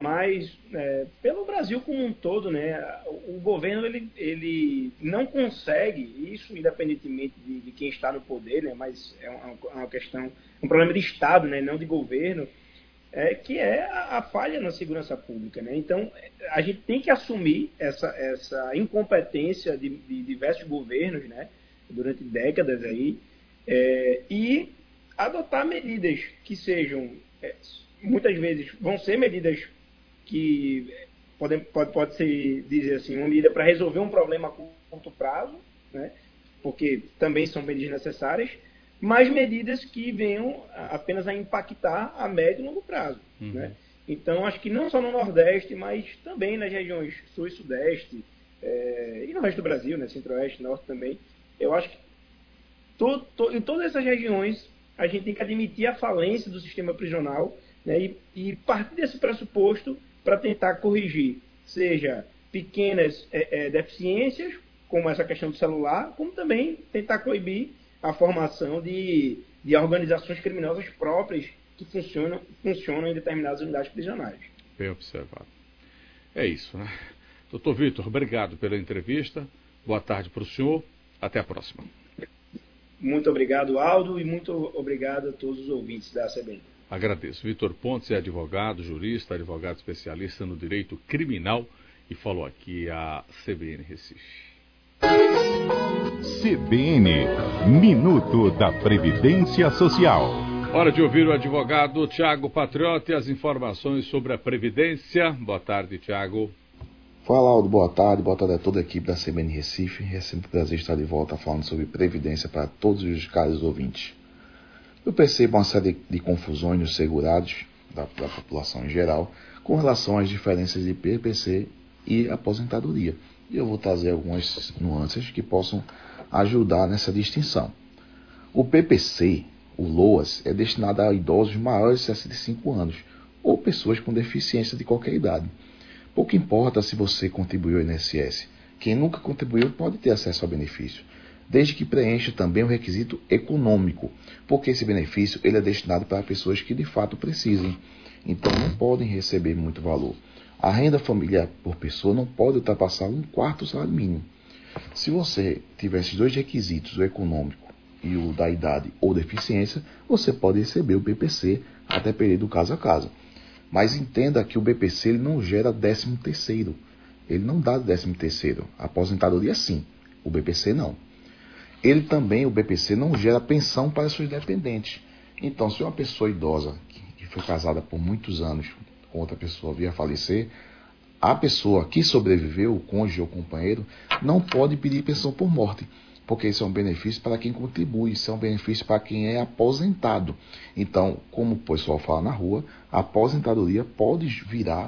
mas pelo Brasil como um todo, né, o governo ele não consegue, isso independentemente de quem está no poder, né, mas é uma questão, um problema de Estado, né, não de governo, que é a falha na segurança pública, né? Então, a gente tem que assumir essa incompetência de diversos governos, né, durante décadas aí, e adotar medidas que sejam, muitas vezes, vão ser medidas que pode ser, dizer assim, uma medida para resolver um problema a curto prazo, né, porque também são medidas necessárias, mas medidas que venham apenas a impactar a médio e longo prazo. Né? Então, acho que não só no Nordeste, mas também nas regiões Sul e Sudeste, e no resto do Brasil, né? Centro-Oeste, Norte também, eu acho que em todas essas regiões a gente tem que admitir a falência do sistema prisional, né? E partir desse pressuposto para tentar corrigir, seja pequenas deficiências, como essa questão do celular, como também tentar coibir a formação de organizações criminosas próprias que funcionam em determinadas unidades prisionais. Bem observado. É isso, né? Doutor Vitor, obrigado pela entrevista. Boa tarde para o senhor. Até a próxima. Muito obrigado, Aldo, e muito obrigado a todos os ouvintes da CBN. Agradeço. Vitor Pontes é advogado, jurista, advogado especialista no direito criminal e falou aqui a CBN Recife. CBN, Minuto da Previdência Social. Hora de ouvir o advogado Tiago Patriota e as informações sobre a Previdência. Boa tarde, Tiago. Fala, Aldo, boa tarde a toda a equipe da CBN Recife. É sempre um prazer estar de volta falando sobre Previdência para todos os caros ouvintes. Eu percebo uma série de confusões nos segurados, da população em geral, com relação às diferenças de PPC e aposentadoria. E eu vou trazer algumas nuances que possam ajudar nessa distinção. O PPC, o LOAS, é destinado a idosos maiores de 65 anos ou pessoas com deficiência de qualquer idade. Pouco importa se você contribuiu ao INSS. Quem nunca contribuiu pode ter acesso ao benefício, desde que preencha também o requisito econômico, porque esse benefício ele é destinado para pessoas que de fato precisem, então não podem receber muito valor. A renda familiar por pessoa não pode ultrapassar 1/4 do salário mínimo. Se você tiver esses dois requisitos, o econômico e o da idade ou deficiência, você pode receber o BPC até período caso a caso. Mas entenda que o BPC ele não gera 13º. Ele não dá 13º. A aposentadoria sim, o BPC não. Ele também, o BPC, não gera pensão para seus dependentes. Então, se uma pessoa idosa que foi casada por muitos anos com outra pessoa vier a falecer, a pessoa que sobreviveu, o cônjuge ou companheiro, não pode pedir pensão por morte, porque isso é um benefício para quem contribui, isso é um benefício para quem é aposentado. Então, como o pessoal fala na rua, a aposentadoria pode virar,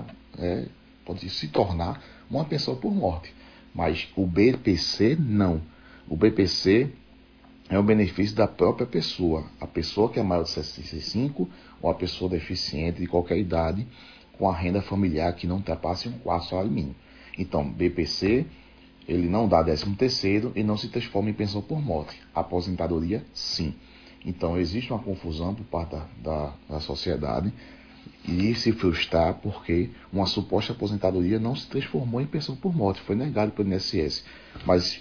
pode se tornar uma pensão por morte, mas o BPC não. O BPC é um benefício da própria pessoa, a pessoa que é maior de 65 ou a pessoa deficiente de qualquer idade, com a renda familiar que não ultrapasse 1/4 salário mínimo. Então, BPC, ele não dá 13º e não se transforma em pensão por morte. A aposentadoria, sim. Então, existe uma confusão por parte da sociedade e se frustrar porque uma suposta aposentadoria não se transformou em pensão por morte, foi negado pelo INSS. Mas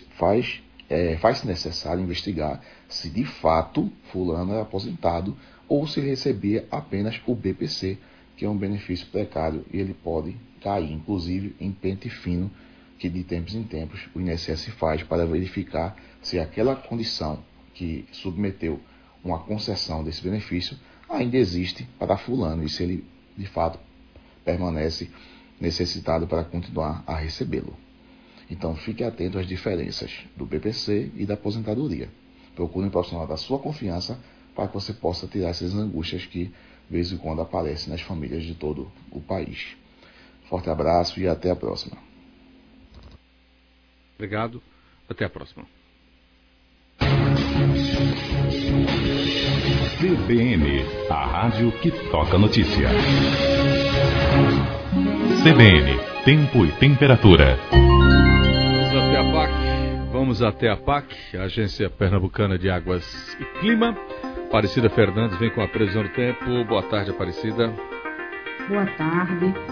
faz-se necessário investigar se de fato fulano é aposentado ou se ele recebia apenas o BPC, que é um benefício precário e ele pode cair, inclusive, em pente fino, que de tempos em tempos o INSS faz para verificar se aquela condição que submeteu uma concessão desse benefício ainda existe para fulano e se ele, de fato, permanece necessitado para continuar a recebê-lo. Então, fique atento às diferenças do BPC e da aposentadoria. Procure um profissional da sua confiança para que você possa tirar essas angústias que, de vez em quando, aparecem nas famílias de todo o país. Forte abraço e até a próxima. Obrigado. Até a próxima. CBN, a rádio que toca notícia. CBN, tempo e temperatura. Vamos até a PAC, a Agência Pernambucana de Águas e Clima. Aparecida Fernandes vem com a previsão do tempo. Boa tarde, Aparecida. Boa tarde.